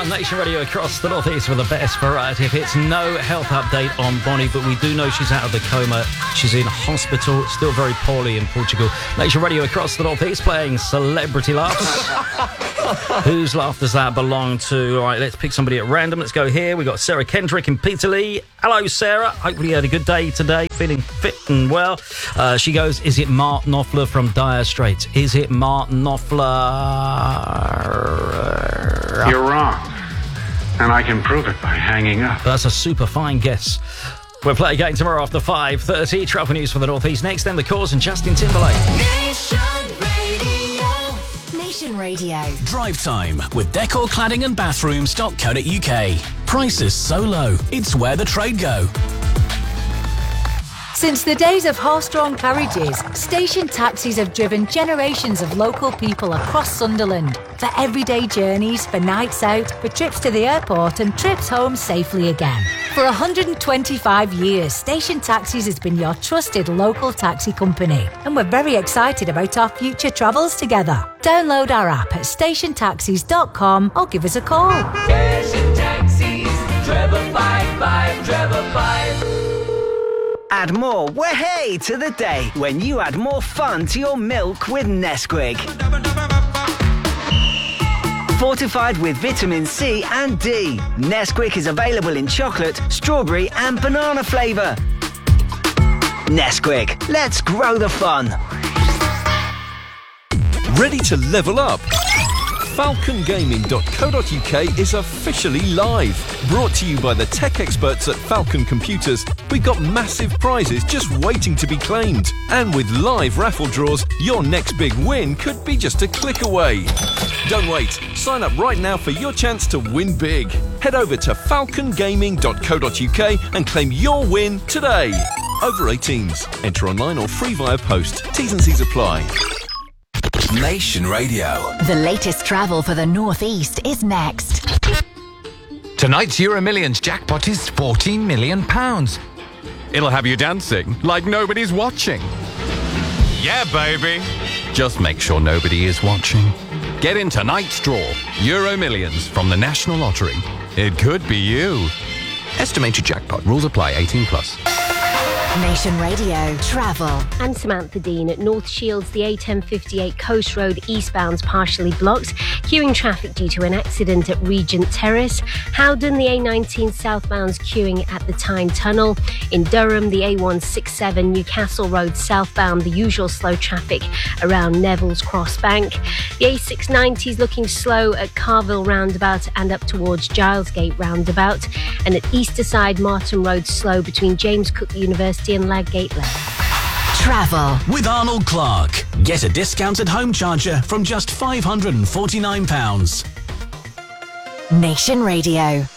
Nation Radio across the Northeast with the best variety of hits. No health update on Bonnie, but we do know she's out of the coma. She's in hospital, still very poorly in Portugal. Nation Radio across the Northeast playing Celebrity Laughs. Whose laugh does that belong to? All right, let's pick somebody at random. Let's go here. We've got Sarah Kendrick and Peterlee. Hello, Sarah. Hopefully you had a good day today, feeling fit and well. She goes, is it Mark Knopfler from Dire Straits? Is it Mark Knopfler? You're wrong. And I can prove it by hanging up. That's a super fine guess. We'll play again tomorrow after 5:30. Travel news for the Northeast next, then The Cause and Justin Timberlake. Nation Radio. Drive time with Decor Cladding and Bathrooms.co.uk. Prices so low, it's where the trade go. Since the days of horse-drawn carriages, station taxis have driven generations of local people across Sunderland for everyday journeys, for nights out, for trips to the airport and trips home safely again. For 125 years, Station Taxis has been your trusted local taxi company, and we're very excited about our future travels together. Download our app at stationtaxis.com or give us a call. Station Taxis, Trevor 55, Trevor 5. Add more way to the day when you add more fun to your milk with Nesquik. Fortified with vitamin C and D, Nesquik is available in chocolate, strawberry and banana flavour. Nesquik, let's grow the fun. Ready to level up? FalconGaming.co.uk is officially live. Brought to you by the tech experts at Falcon Computers. We've got massive prizes just waiting to be claimed. And with live raffle draws, your next big win could be just a click away. Don't wait. Sign up right now for your chance to win big. Head over to falcongaming.co.uk and claim your win today. Over 18s. Enter online or free via post. T's and C's apply. Nation Radio. The latest travel for the Northeast is next. Tonight's Euro Millions jackpot is £14 million. It'll have you dancing like nobody's watching. Yeah, baby. Just make sure nobody is watching. Get in tonight's draw. Euro Millions from the National Lottery. It could be you. Estimated jackpot. Rules apply. 18+. Nation Radio Travel. I'm Samantha Dean. At North Shields, the A1058 Coast Road eastbound's partially blocked. Queuing traffic due to an accident at Regent Terrace. Howden, the A19 southbound's queuing at the Tyne Tunnel. In Durham, the A167 Newcastle Road southbound, the usual slow traffic around Neville's Cross Bank. The A690's looking slow at Carville Roundabout and up towards Gilesgate Roundabout. And at Easterside, Martin Road slow between James Cook University and Ladgate Lane. Travel with Arnold Clark. Get a discounted home charger from just £549. Nation Radio.